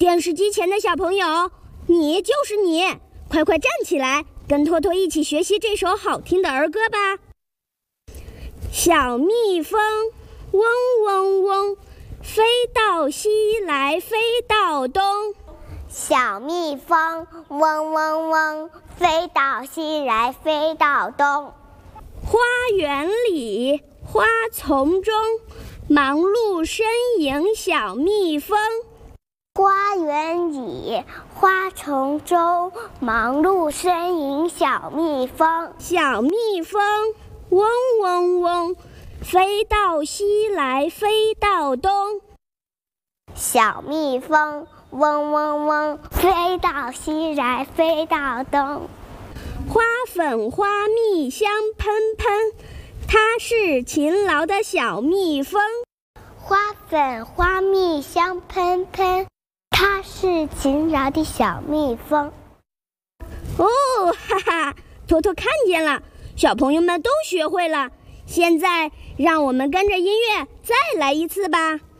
电视机前的小朋友，你就是你，快快站起来，跟托托一起学习这首好听的儿歌吧。小蜜蜂嗡嗡嗡，飞到西来飞到东。 小蜜蜂嗡嗡嗡，飞到西来飞到东。 花园里花丛中，忙碌呻吟小蜜蜂。 花园里花丛中，忙碌呻吟小蜜蜂。 小蜜蜂嗡嗡嗡，飞到西来飞到东。 小蜜蜂嗡嗡嗡，飞到西来飞到东。 花粉花蜜香喷喷，它是勤劳的小蜜蜂。 花粉花蜜香喷喷，它是勤劳的小蜜蜂。 哦，哈哈，托托看见了，小朋友们都学会了。现在让我们跟着音乐再来一次吧。